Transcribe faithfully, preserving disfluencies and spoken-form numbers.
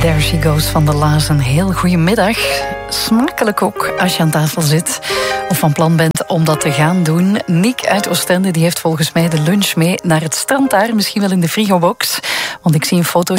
There She Goes van de La's. Een heel goedemiddag. Smakelijk ook als je aan tafel zit of van plan bent om dat te gaan doen. Nick uit Oostende die heeft volgens mij de lunch mee naar het strand daar. Misschien wel in de frigobox. Want ik zie een foto